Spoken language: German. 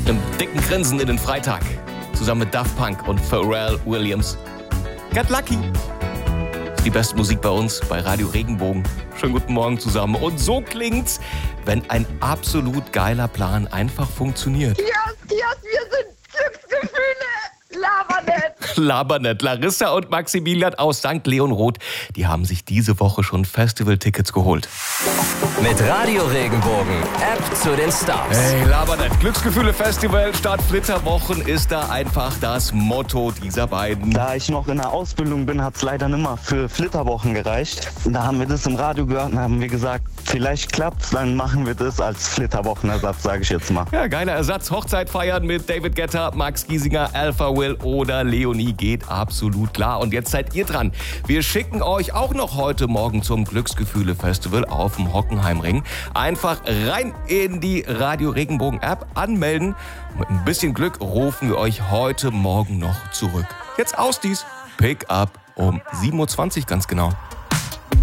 mit einem dicken Grinsen in den Freitag. Zusammen mit Daft Punk und Pharrell Williams. Get Lucky. Das ist die beste Musik bei uns, bei Radio Regenbogen. Schönen guten Morgen zusammen. Und so klingt's, wenn ein absolut geiler Plan einfach funktioniert. Wir sind Glücksgefühle. Labernet. Labernet. Larissa und Maximilian aus St. Leonroth, die haben sich diese Woche schon Festival-Tickets geholt. Mit Radio Regenbogen, App zu den Stars. Hey, Labernet. Glücksgefühle-Festival statt Flitterwochen ist da einfach das Motto dieser beiden. Da ich noch in der Ausbildung bin, hat es leider nicht mehr für Flitterwochen gereicht. Da haben wir das im Radio gehört und haben wir gesagt, vielleicht klappt's, dann machen wir das als Flitterwochenersatz, sage ich jetzt mal. Ja, geiler Ersatz. Hochzeit feiern mit David Guetta, Max Giesinger, Alpha Will oder Leonie geht absolut klar. Und jetzt seid ihr dran. Wir schicken euch auch noch heute Morgen zum Glücksgefühle-Festival auf dem Hockenheimring. Einfach rein in die Radio Regenbogen App anmelden. Mit ein bisschen Glück rufen wir euch heute Morgen noch zurück. Jetzt aus dies. Pick up um 7.20 Uhr ganz genau.